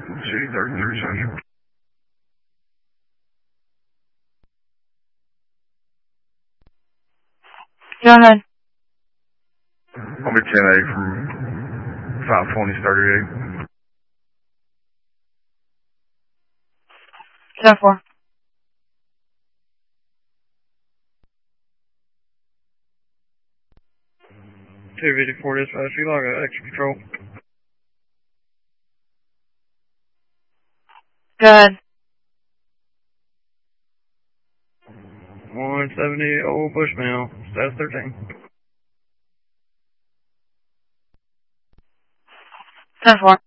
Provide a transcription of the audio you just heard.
City 33 Central. Go ahead. I'll be 10-8 from 520-38. 10-4. 254 dispatch, you log extra patrol. Go ahead. 170 Old Bushmill, status 13. 10-4.